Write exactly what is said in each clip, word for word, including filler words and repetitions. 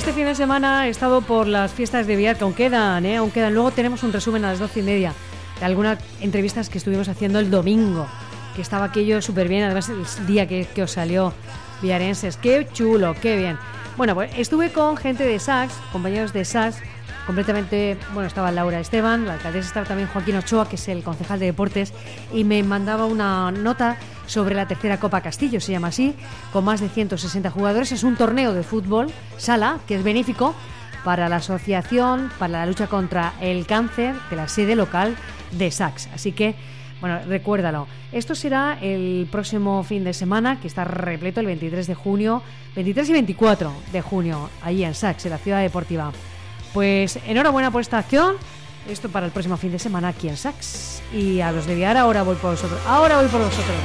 este fin de semana he estado por las fiestas de Viat, que aún quedan, ¿eh? aún quedan. Luego tenemos un resumen a las doce y media de algunas entrevistas que estuvimos haciendo el domingo, que estaba aquello súper bien, además el día que, que os salió Viarenses. ¡Qué chulo, qué bien! Bueno, pues estuve con gente de Sax, compañeros de Sax, completamente, bueno, estaba Laura Esteban, la alcaldesa, estaba también Joaquín Ochoa, que es el concejal de deportes, y me mandaba una nota sobre la tercera Copa Castillo, se llama así, con más de ciento sesenta jugadores. Es un torneo de fútbol sala que es benéfico para la Asociación para la Lucha contra el Cáncer de la sede local de Sax. Así que, bueno, recuérdalo. Esto será el próximo fin de semana, que está repleto, el veintitrés de junio, veintitrés y veinticuatro de junio, allí en Sax, en la ciudad deportiva. Pues enhorabuena por esta acción. Esto para el próximo fin de semana aquí en Sax. Y a los de Viar, ahora voy por vosotros. Ahora voy por vosotros.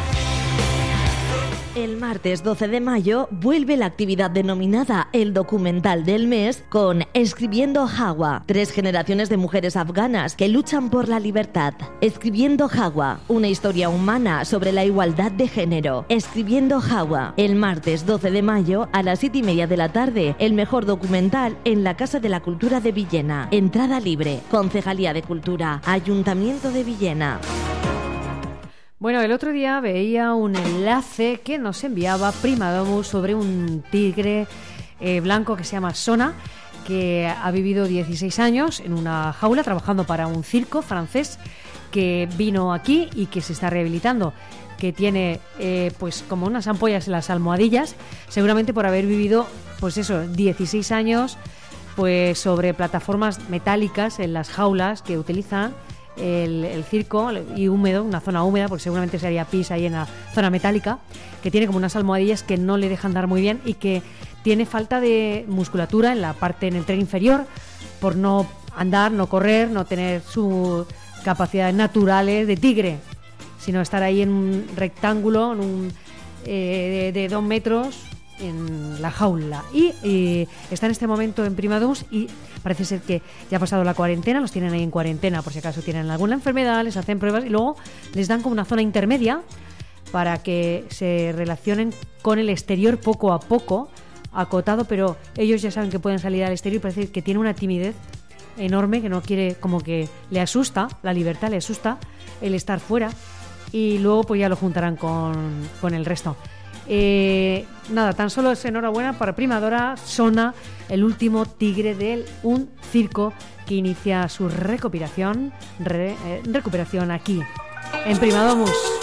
El martes doce de mayo vuelve la actividad denominada El Documental del Mes con Escribiendo Hawa, tres generaciones de mujeres afganas que luchan por la libertad. Escribiendo Hawa, una historia humana sobre la igualdad de género. Escribiendo Hawa, el martes doce de mayo a las siete y media de la tarde, el mejor documental en la Casa de la Cultura de Villena. Entrada libre, Concejalía de Cultura, Ayuntamiento de Villena. Bueno, el otro día veía un enlace que nos enviaba Prima Domus sobre un tigre eh, blanco que se llama Sona, que ha vivido dieciséis años en una jaula trabajando para un circo francés que vino aquí y que se está rehabilitando, que tiene eh, pues como unas ampollas en las almohadillas, seguramente por haber vivido pues eso, dieciséis años pues sobre plataformas metálicas en las jaulas que utilizan El, el circo y húmedo, una zona húmeda, porque seguramente se haría pis ahí en la zona metálica, que tiene como unas almohadillas que no le dejan dar muy bien y que tiene falta de musculatura en la parte, en el tren inferior, por no andar, no correr, no tener sus capacidades naturales de tigre, sino estar ahí en un rectángulo, en un, eh, de, de dos metros en la jaula. Y eh, está en este momento en Prima Domus y parece ser que ya ha pasado la cuarentena, los tienen ahí en cuarentena por si acaso tienen alguna enfermedad, les hacen pruebas y luego les dan como una zona intermedia para que se relacionen con el exterior poco a poco, acotado, pero ellos ya saben que pueden salir al exterior y parece que tiene una timidez enorme, que no quiere, como que le asusta la libertad, le asusta el estar fuera, y luego pues ya lo juntarán con, con el resto. Eh, nada, tan solo es enhorabuena para Primadora Sona, el último tigre de un circo que inicia su recuperación, re, eh, recuperación aquí en Prima Domus.